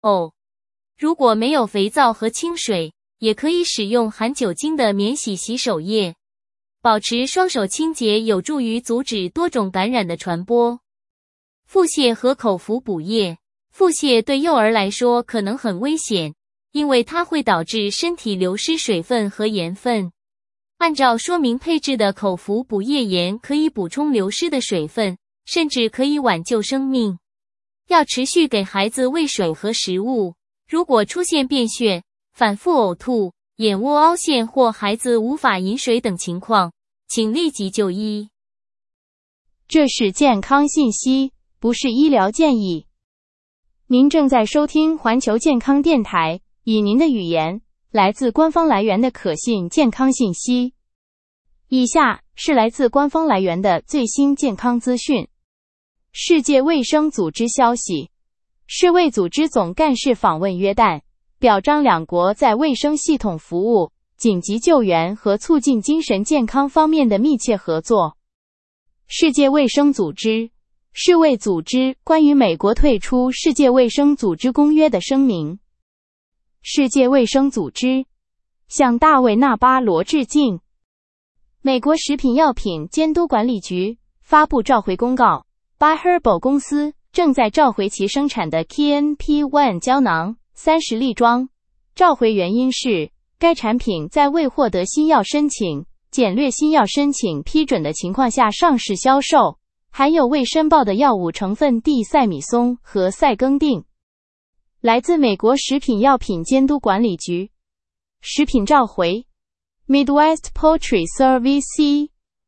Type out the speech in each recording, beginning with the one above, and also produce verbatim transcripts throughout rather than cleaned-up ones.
哦，如果没有肥皂和清水，也可以使用含酒精的免洗洗手液。保持双手清洁有助于阻止多种感染的传播。腹泻和口服补液。腹泻对幼儿来说可能很危险，因为它会导致身体流失水分和盐分。按照说明配置的口服补液盐可以补充流失的水分，甚至可以挽救生命。要持续给孩子喂水和食物。如果出现便血、反复呕吐、眼窝凹陷或孩子无法饮水等情况，请立即就医。 这是健康信息，不是医疗建议。您正在收听环球健康电台，以您的语言，来自官方来源的可信健康信息。以下是来自官方来源的最新健康资讯。世界卫生组织消息，世卫组织总干事访问约旦，表彰两国在卫生系统服务、紧急救援和促进精神健康方面的密切合作。世界卫生组织、世卫组织关于美国退出世界卫生组织公约的声明。世界卫生组织向大卫·纳巴罗致敬。美国食品药品监督管理局发布召回公告， By Herbal 公司正在召回其生产的 K N P 一 胶囊三十粒装。召回原因是该产品在未获得新药申请、简略新药申请批准的情况下上市销售，含有未申报的药物成分地塞米松和塞耕定。来自美国食品药品监督管理局。食品召回 Midwest Poultry Service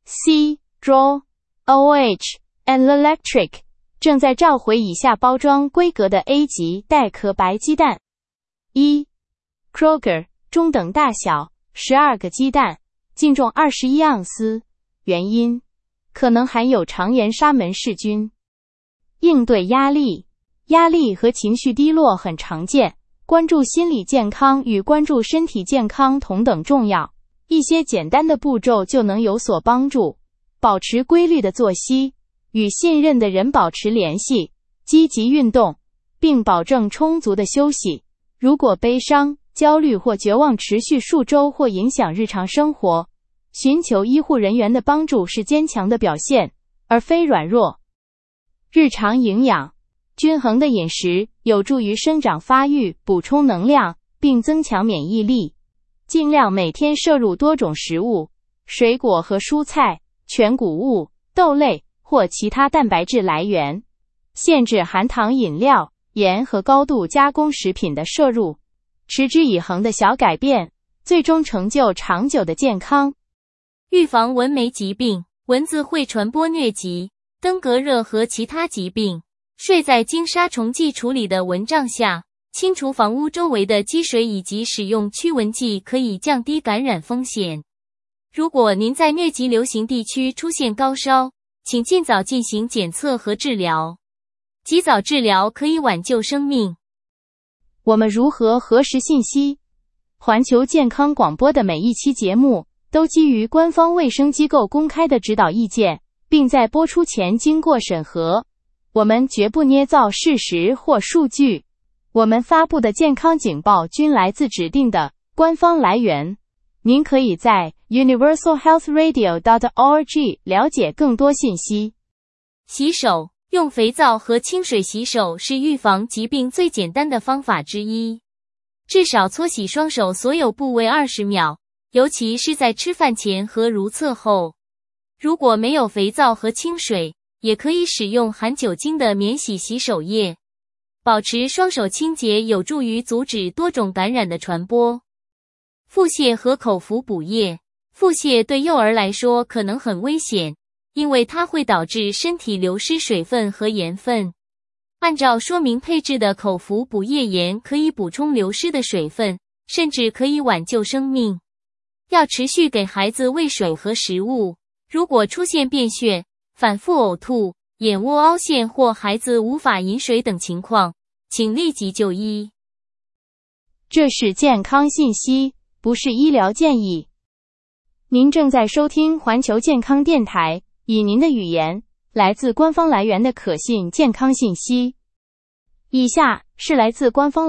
C, Draw, O H, and Electric 正在召回以下包装规格的 A 级带壳白鸡蛋。一 Kroger 中等大小十二个鸡蛋，净重二十一盎司，原因可能含有肠炎沙门氏菌。应对压力。压力和情绪低落很常见，关注心理健康与关注身体健康同等重要。一些简单的步骤就能有所帮助。保持规律的作息，与信任的人保持联系，积极运动，并保证充足的休息。如果悲伤、焦虑或绝望持续数周或影响日常生活，寻求医护人员的帮助是坚强的表现，而非软弱。日常营养。均衡的饮食有助于生长发育，补充能量，并增强免疫力。尽量每天摄入多种食物，水果和蔬菜、全谷物、豆类或其他蛋白质来源。限制含糖饮料、盐和高度加工食品的摄入。持之以恒的小改变，最终成就长久的健康。 预防蚊媒疾病。蚊子会传播疟疾、登革热和其他疾病。睡在经杀虫剂处理的蚊帐下，清除房屋周围的积水以及使用驱蚊剂可以降低感染风险。如果您在疟疾流行地区出现高烧，请尽早进行检测和治疗。及早治疗可以挽救生命。 我们如何核实信息？环球健康广播的每一期节目都基于官方卫生机构公开的指导意见，并在播出前经过审核。我们绝不捏造事实或数据。我们发布的健康警报均来自指定的官方来源。您可以在 universal health radio dot org 了解更多信息。 洗手。用肥皂和清水洗手是预防疾病最简单的方法之一。至少搓洗双手所有部位二十秒，尤其是在吃饭前和如厕后。如果没有肥皂和清水，也可以使用含酒精的免洗洗手液。保持双手清洁有助于阻止多种感染的传播。腹泻和口服补液。腹泻对幼儿来说可能很危险，因为它会导致身体流失水分和盐分。按照说明配置的口服补液盐可以补充流失的水分，甚至可以挽救生命。要持续给孩子喂水和食物。如果出现便血、反复呕吐、眼窝凹陷或孩子无法饮水等情况，请立即就医。 这是健康信息，不是医疗建议。您正在收听环球健康电台，以您的语言，来自官方来源的可信健康信息。以下是来自官方